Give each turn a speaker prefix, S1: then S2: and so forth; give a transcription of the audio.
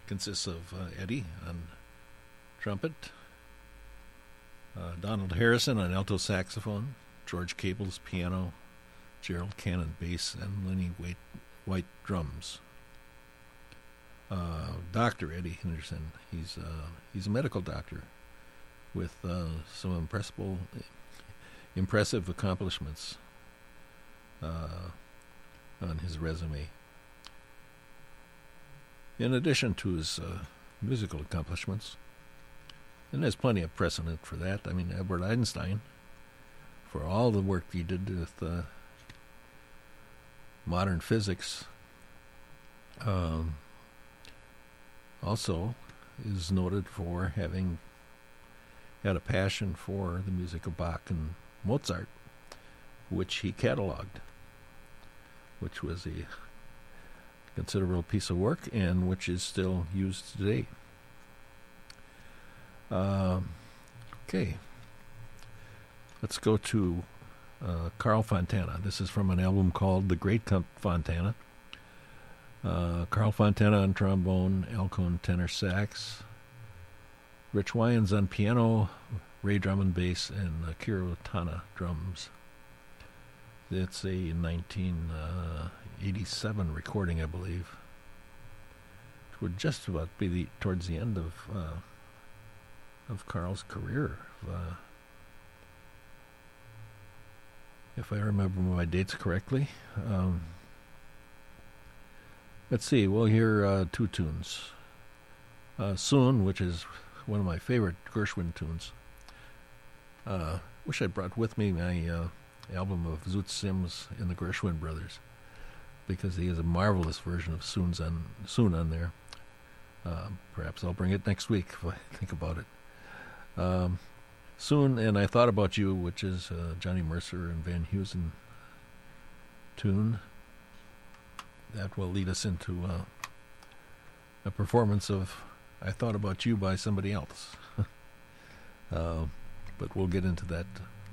S1: consists of Eddie on trumpet, Donald Harrison on alto saxophone, George Cable's piano, Gerald Cannon bass, and Lenny White drums. Dr. Eddie Henderson, he's a medical doctor with some impressive accomplishments on his resume. In addition to his musical accomplishments, and there's plenty of precedent for that. I mean, Albert Einstein, for all the work he did with modern physics, also is noted for having had a passion for the music of Bach and Mozart, which he cataloged, which was a considerable piece of work and which is still used today. Okay, let's go to Carl Fontana. This is from an album called The Great Fontana. Carl Fontana on trombone, Al Cohn tenor sax, Rich Wyans on piano, Ray Drummond bass, and Akira Tana drums. It's a 1987 recording, I believe. It would just about be towards the end of Carl's career, if I remember my dates correctly. Let's see, we'll hear two tunes. Soon, which is one of my favorite Gershwin tunes. Wish I brought with me my album of Zoot Sims and the Gershwin Brothers, because he has a marvelous version of Soon on there. Perhaps I'll bring it next week if I think about it. Soon, and I Thought About You, which is Johnny Mercer and Van Heusen tune. That will lead us into a performance of I Thought About You by somebody else. But we'll get into that